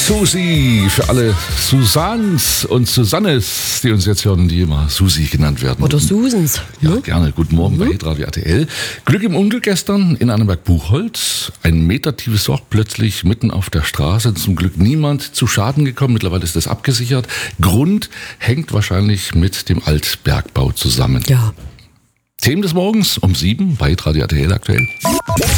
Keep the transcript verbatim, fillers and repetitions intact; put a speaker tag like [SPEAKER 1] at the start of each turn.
[SPEAKER 1] Susi, für alle Susans und Susannes, die uns jetzt hören, die immer Susi genannt werden.
[SPEAKER 2] Oder Susans.
[SPEAKER 1] Ja,
[SPEAKER 2] Ne?
[SPEAKER 1] gerne. Guten Morgen
[SPEAKER 2] Mhm.
[SPEAKER 1] bei Hitradio R T L. Glück im Unglück gestern in Annaberg-Buchholz. Ein Meter tiefes Loch plötzlich mitten auf der Straße. Zum Glück niemand zu Schaden gekommen. Mittlerweile ist das abgesichert. Grund hängt wahrscheinlich mit dem Altbergbau zusammen.
[SPEAKER 2] Ja.
[SPEAKER 1] Themen des Morgens um sieben bei Hitradio R T L aktuell.